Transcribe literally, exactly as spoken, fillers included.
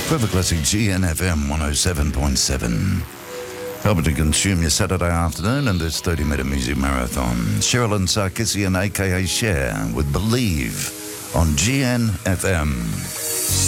Forever Classic G N F M one oh seven point seven. Helping to consume your Saturday afternoon in this thirty minute music marathon. Sherilyn Sarkisian, aka Cher, with Believe on G N F M.